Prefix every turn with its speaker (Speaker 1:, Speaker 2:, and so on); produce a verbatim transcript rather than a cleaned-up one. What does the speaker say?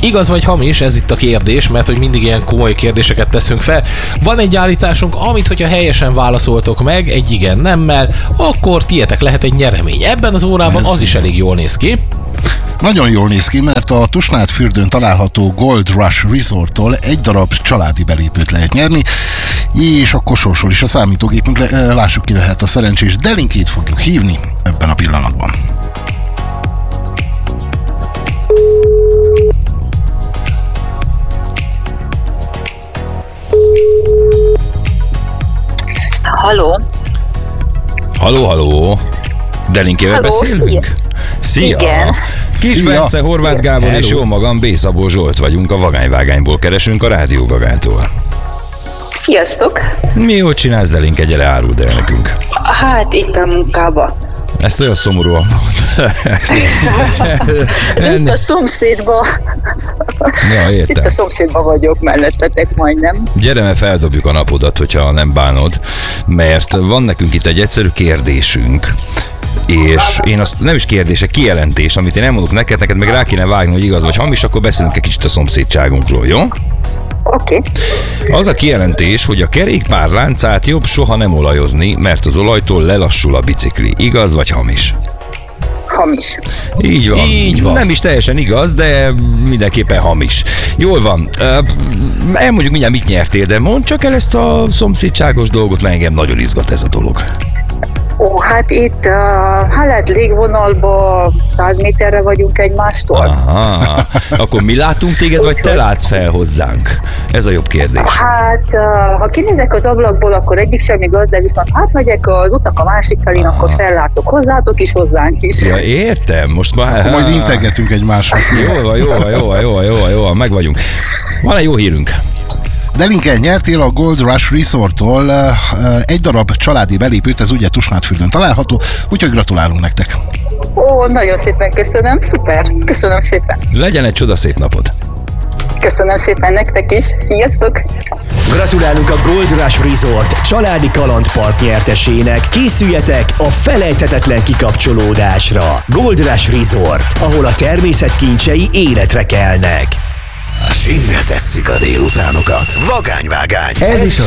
Speaker 1: Igaz vagy hamis, ez itt a kérdés, mert hogy mindig ilyen komoly kérdéseket teszünk fel. Van egy állításunk, amit hogyha helyesen válaszoltok meg egy igen nemmel, akkor tietek lehet egy nyeremény. Ebben az órában ez az is elég jól néz ki.
Speaker 2: Nagyon jól néz ki, mert a Tusnád fürdőn található Gold Rush Resorttól egy darab családi belépőt lehet nyerni, és akkor sorsol is a számítógépünk, lássuk ki lehet a szerencsés Delinkét fogjuk hívni ebben a pillanatban.
Speaker 3: Halló?
Speaker 4: Halló, halló. Delinkével beszélünk? Szia!
Speaker 3: Igen.
Speaker 4: Kis
Speaker 2: Szia.
Speaker 4: Bence, Horváth Gábor és jó magam, B. Szabó Zsolt vagyunk, a Vagányvágányból keresünk a Rádió Gagától.
Speaker 3: Sziasztok!
Speaker 4: Mi jót csinálsz, Delinke, gyere, áruld el nekünk.
Speaker 3: Hát itt a munkába.
Speaker 4: Ezt olyan szomorúan mondta.
Speaker 3: Itt a szomszédba.
Speaker 4: Ja,
Speaker 3: Itt
Speaker 4: értem.
Speaker 3: a szomszédba vagyok mellettetek majdnem.
Speaker 4: Gyere, mert feldobjuk a napodat, hogyha nem bánod, mert van nekünk itt egy egyszerű kérdésünk, és én azt nem is kérdése, kijelentés, amit én elmondok neked, neked meg rá kéne vágni, hogy igaz vagy hamis, akkor beszélünk egy kicsit a szomszédságunkról, jó?
Speaker 3: Oké. Okay.
Speaker 4: Az a kijelentés, hogy a kerékpár láncát jobb soha nem olajozni, mert az olajtól lelassul a bicikli. Igaz vagy hamis?
Speaker 3: Hamis.
Speaker 4: Így van.
Speaker 1: Így van.
Speaker 4: Nem is teljesen igaz, de mindenképpen hamis. Jól van. Elmondjuk mindjárt, mit nyertél, de mondd csak el ezt a szomszédságos dolgot, mert engem nagyon izgat ez a dolog.
Speaker 3: Ó, hát itt uh, hát lehet légvonalban száz méterre vagyunk egymástól.
Speaker 4: Aha. Akkor mi látunk téged, vagy te látsz fel hozzánk? Ez a jobb kérdés.
Speaker 3: Hát, uh, ha kinézek az ablakból, akkor egyik sem igaz, de viszont hát megyek az utak a másik felén, akkor fellátok hozzátok is, hozzánk is.
Speaker 4: Ja, értem. Most már...
Speaker 2: Akkor majd integetünk egymásnak.
Speaker 4: Jó van, jó van, jó van, jó van, jó van, jó van, meg vagyunk. Van egy jó hírünk.
Speaker 2: Delinke, nyertél a Gold Rush Resorttól egy darab családi belépőt, ez ugye Tusnád fürdőn található, úgyhogy gratulálunk nektek.
Speaker 3: Ó, nagyon szépen köszönöm, szuper, köszönöm szépen.
Speaker 4: Legyen egy csodaszép napod.
Speaker 3: Köszönöm szépen nektek is, sziasztok!
Speaker 5: Gratulálunk a Gold Rush Resort családi kalandpark nyertesének. Készüljetek a felejthetetlen kikapcsolódásra. Gold Rush Resort, ahol a természet kincsei életre kelnek.
Speaker 6: Sínre tesszük a délutánokat. Vagányvágány. Ez is a